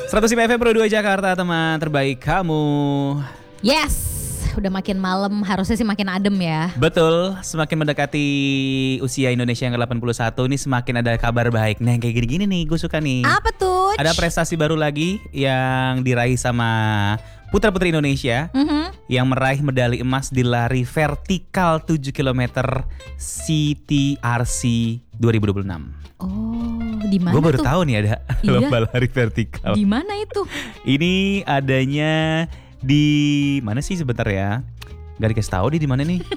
105 FM Pro 2 Jakarta, teman terbaik kamu. Yes, udah makin malam, harusnya sih makin adem ya. Betul, semakin mendekati usia Indonesia yang ke-81 ini semakin ada kabar baik. Nah, yang kayak gini-gini nih gue suka nih. Apa tuh? Ada prestasi baru lagi yang diraih sama putra-putri Indonesia yang meraih medali emas di lari vertikal 7 km CTRC 2026. Oh, di mana tuh? Gue baru tahu nih ada lomba Iya. lari vertikal. Di mana itu? Ini adanya di mana sih sebentar ya? Gak dikasih tahu di mana nih?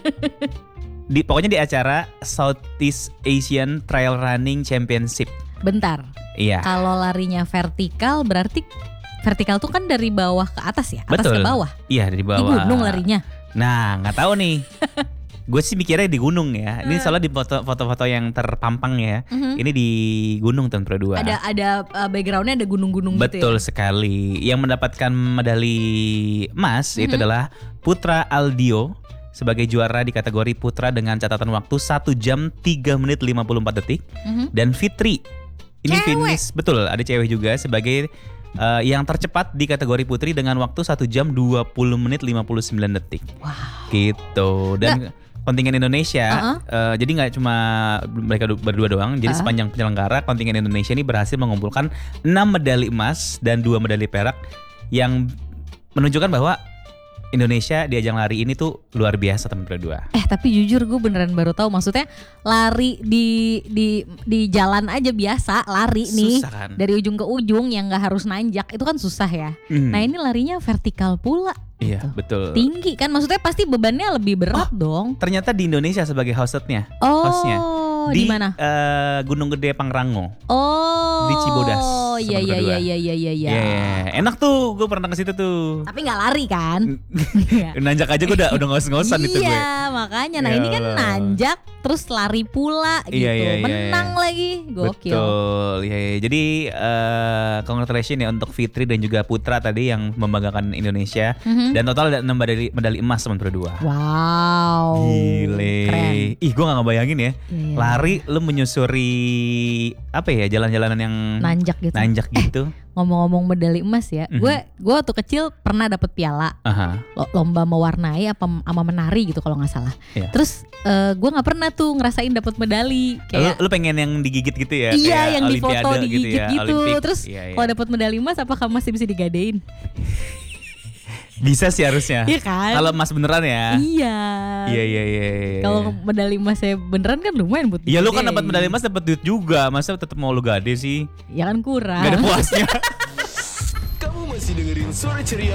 Pokoknya di acara Southeast Asian Trail Running Championship. Bentar. Iya. Kalau larinya vertikal berarti vertikal tuh kan dari bawah ke atas ya? Atas Betul. ke bawah? Iya, dari bawah. Di gunung larinya? Nah, nggak tahu nih. Gue sih mikirnya di gunung ya. Ini soalnya di foto-foto yang terpampang ya. Ini di gunung Tahun Pro 2. Ada backgroundnya ada gunung-gunung gitu ya? Betul sekali. Yang mendapatkan medali emas itu adalah Putra Aldio sebagai juara di kategori putra dengan catatan waktu 1 jam 3 menit 54 detik. Dan Fitri ini finish, betul, ada cewek juga sebagai yang tercepat di kategori putri dengan waktu 1 jam 20 menit 59 detik. Wow. Gitu. Dan kontingen Indonesia, jadi nggak cuma mereka berdua doang. Jadi sepanjang penyelenggara, kontingen Indonesia ini berhasil mengumpulkan 6 medali emas dan 2 medali perak yang menunjukkan bahwa Indonesia di ajang lari ini tuh luar biasa, teman Pro 2. Tapi jujur gue beneran baru tahu, maksudnya lari di jalan aja biasa lari nih Susah kan? dari ujung ke ujung yang nggak harus nanjak itu kan susah ya. Nah ini larinya vertikal pula. Iya, gitu. betul. Tinggi kan, maksudnya pasti bebannya lebih berat dong. Ternyata di Indonesia sebagai hostnya. Oh, di mana? Gunung Gede Pangrango. Oh, Di Cibodas, Iya Teman Pro 2. iya. Enak tuh, gue pernah ke situ tuh. Tapi nggak lari kan? Nanjak aja gue udah ngos-ngosan itu gue. Iya, makanya. Nah Ya ini kan Allah. nanjak terus lari pula gitu. Iya. Menang lagi. Gokil. Betul. Iya. Jadi congratulations ya untuk Fitri dan juga Putra tadi yang membanggakan Indonesia. Dan total ada 6 medali emas, teman Pro 2. Wow. Gile. Keren. Ih, gue gak ngebayangin ya. Iya. Lari lu menyusuri apa ya, jalan-jalanan yang Nanjak gitu. Nanjak gitu. Ngomong-ngomong medali emas ya, gue waktu kecil pernah dapet piala Aha. lomba mewarnai sama menari gitu kalau nggak salah. Iya. Terus gue nggak pernah tuh ngerasain dapet medali kayak. Lu pengen yang digigit gitu ya? Iya, kayak yang di foto Olimpiade digigit ya, gitu. Olimpik. Terus Iya. kalau dapet medali emas, apakah masih bisa digadein? Bisa sih harusnya. Iya kan? Kalau emas beneran ya. Iya. Iya. Kalau medali emasnya beneran kan lumayan buat. Iya, lu kan digadein. dapat medali emas, dapat duit juga. Masa tetap mau lu gade sih? Ya kan kurang. Gak ada puasnya. Kamu masih dengerin Suara Ceria